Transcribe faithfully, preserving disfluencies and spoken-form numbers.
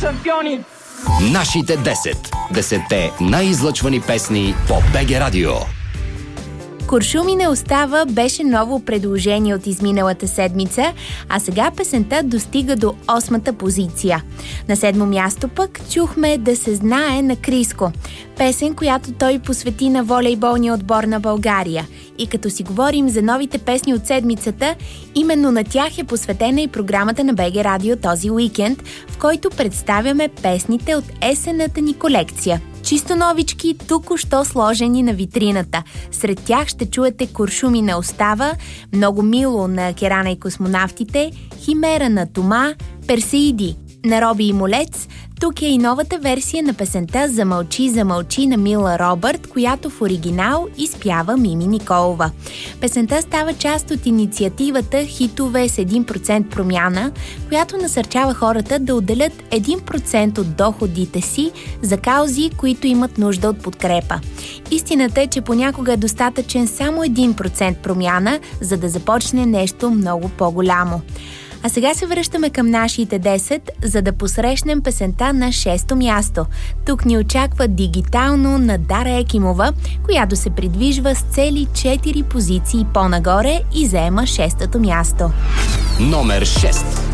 шампиони! Нашите десет. Десетте най-излъчвани песни по БГ Радио. Куршуми не остава беше ново предложение от изминалата седмица, а сега песента достига до осмата позиция. На седмо място пък чухме Да се знае на Криско. Песен, която той посвети на волейболния отбор на България. И като си говорим за новите песни от седмицата, именно на тях е посветена и програмата на БГ Радио този уикенд, в който представяме песните от есенната ни колекция. Чисто новички, току-що сложени на витрината. Сред тях ще чуете Куршуми не остава, Много мило на Керана и космонавтите, Химера на Тома, Персеиди на Роби и Молец. Тук е и новата версия на песента Замълчи, замълчи на Мила Робърт, която в оригинал изпява Мими Николова. Песента става част от инициативата Хитове с един процент промяна, която насърчава хората да отделят един процент от доходите си за каузи, които имат нужда от подкрепа. Истината е, че понякога е достатъчен само един процент промяна, за да започне нещо много по-голямо. А сега се връщаме към нашите десет, за да посрещнем песента на шесто място. Тук ни очаква Дигитално на Дара Екимова, която се придвижва с цели четири позиции по-нагоре и заема шестото място. Номер шест.